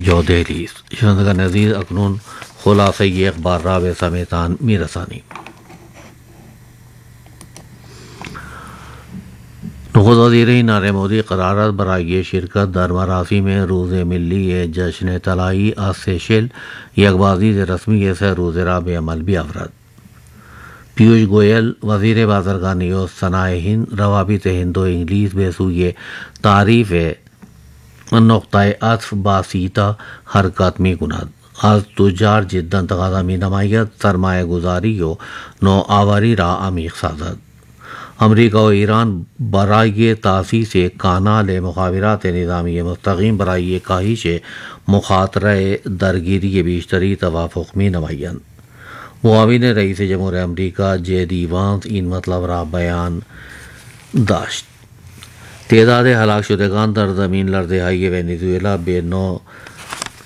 جو دہلی شنزگان عزیز اکنون خلاصه اخبار را به سمیتان میرسانیم. نخست وزیر نریندر مودی قرارت برای شرکت در مراسم روز ملی جشن طلائی از سیشل یک بازدید رسمی 3 روزه را به عمل بیاورد. پیوش گویل وزیر بازرگانی و صنایع هند روابط هند و انگلیس به سوی تعریف نقطه عطف با سیتا حرکت می کند. از تجار جدا تقاضا می نماید سرمایه گذاری و نوآوری را عمیق سازد. امریکہ و ایران برای تاسیس کانال مخابرات نظامی مستقیم برای کاہش مخاطره درگیری بیشتری توافق می نمایند. معاون رئیس جمہور امریکہ جے ڈی وانس این مطلب را بیان داشت. تعداد ہلاک شدگان در زمین لرزه‌های ونزوئلا به 9